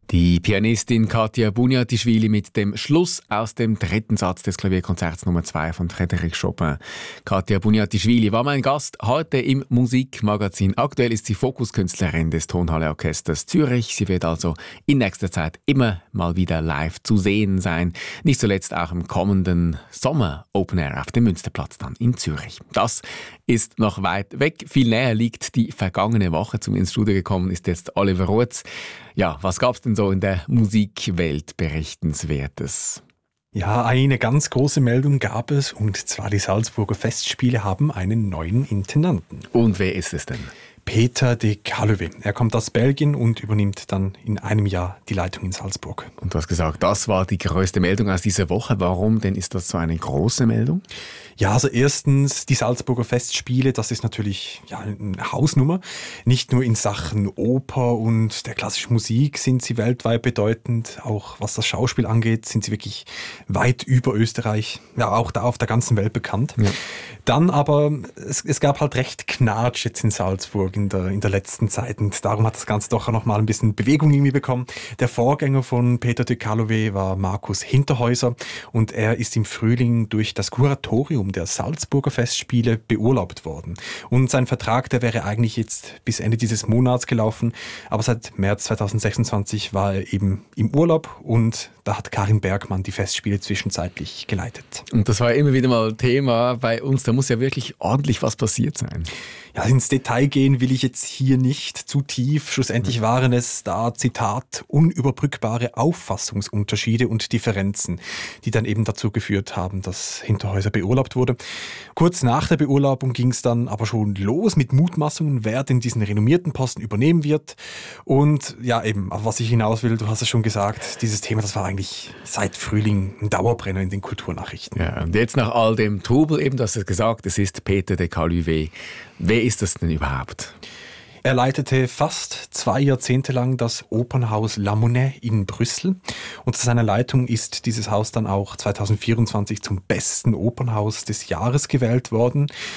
Die Pianistin Katia Buniatischvili mit dem Schluss aus dem dritten Satz des Klavierkonzerts Nummer 2 von Frédéric Chopin. Katia Buniatischvili war mein Gast heute im Musikmagazin. Aktuell ist sie Fokuskünstlerin des Tonhalle-Orchesters Zürich. Sie wird also in nächster Zeit immer mal wieder live zu sehen sein. Nicht zuletzt auch im kommenden Sommer Open Air auf dem Münsterplatz dann in Zürich. Das ist noch weit weg. Viel näher liegt die vergangene Woche. Zum ins Studio gekommen ist jetzt Oliver Ruetz. Ja, was gab es denn so in der Musikwelt Berichtenswertes? Ja, eine ganz große Meldung gab es, und zwar die Salzburger Festspiele haben einen neuen Intendanten. Und wer ist es denn? Peter de Caluwe. Er kommt aus Belgien und übernimmt dann in einem Jahr die Leitung in Salzburg. Und du hast gesagt, das war die größte Meldung aus dieser Woche. Warum denn ist das so eine große Meldung? Ja, also erstens, die Salzburger Festspiele, das ist natürlich eine Hausnummer. Nicht nur in Sachen Oper und der klassischen Musik sind sie weltweit bedeutend. Auch was das Schauspiel angeht, sind sie wirklich weit über Österreich, ja auch da auf der ganzen Welt bekannt. Ja. Dann aber, es gab halt recht Knatsch jetzt in Salzburg in der letzten Zeit, und darum hat das Ganze doch noch mal ein bisschen Bewegung irgendwie bekommen. Der Vorgänger von Peter de Caluwe war Markus Hinterhäuser, und er ist im Frühling durch das Kuratorium der Salzburger Festspiele beurlaubt worden. Und sein Vertrag, der wäre eigentlich jetzt bis Ende dieses Monats gelaufen, aber seit März 2026 war er eben im Urlaub, und da hat Karin Bergmann die Festspiele zwischenzeitlich geleitet. Und das war immer wieder mal Thema bei uns, da muss ja wirklich ordentlich was passiert sein. Ja, ins Detail gehen will ich jetzt hier nicht zu tief. Schlussendlich waren es da, Zitat, unüberbrückbare Auffassungsunterschiede und Differenzen, die dann eben dazu geführt haben, dass Hinterhäuser beurlaubt wurde. Kurz nach der Beurlaubung ging es dann aber schon los mit Mutmaßungen, wer denn diesen renommierten Posten übernehmen wird. Und ja, eben, auf was ich hinaus will, du hast es schon gesagt, dieses Thema, das war eigentlich seit Frühling ein Dauerbrenner in den Kulturnachrichten. Ja, und jetzt nach all dem Trubel, eben, das ist gesagt, es ist Peter de Caluwe. Wer ist das denn überhaupt? Er leitete fast 2 Jahrzehnte lang das Opernhaus La Monnaie in Brüssel. Unter seiner Leitung ist dieses Haus dann auch 2024 zum besten Opernhaus des Jahres gewählt worden.